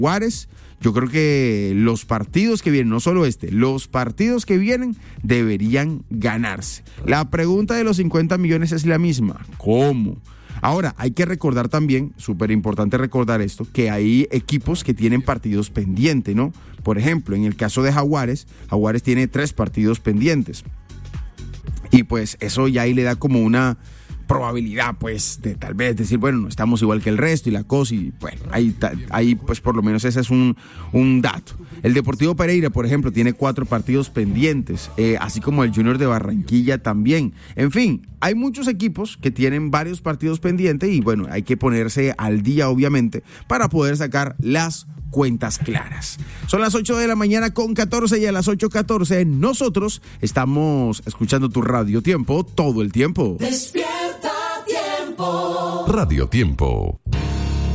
Jaguares, yo creo que los partidos que vienen, no solo los partidos que vienen deberían ganarse. La pregunta de los 50 millones es la misma. ¿Cómo? Ahora, hay que recordar también, súper importante recordar esto, que hay equipos que tienen partidos pendientes, ¿no? Por ejemplo, en el caso de Jaguares tiene 3 partidos pendientes. Y pues eso ya ahí le da como una probabilidad, pues, de tal vez decir, bueno, no estamos igual que el resto y la cosa, y bueno, ahí pues por lo menos ese es un dato. El Deportivo Pereira, por ejemplo, tiene 4 partidos pendientes, así como el Junior de Barranquilla también. En fin, hay muchos equipos que tienen varios partidos pendientes y bueno, hay que ponerse al día, obviamente, para poder sacar las cuentas claras. Son las 8 de la mañana con 14 y a las 8:14 nosotros estamos escuchando tu Radio Tiempo todo el tiempo. Despierta Tiempo. Radio Tiempo.